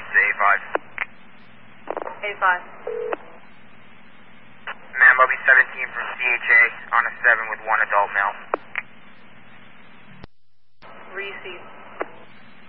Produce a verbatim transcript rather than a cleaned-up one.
to A five. A five. Ma'am, I'll be seventeen from C H A on a seven with one adult male.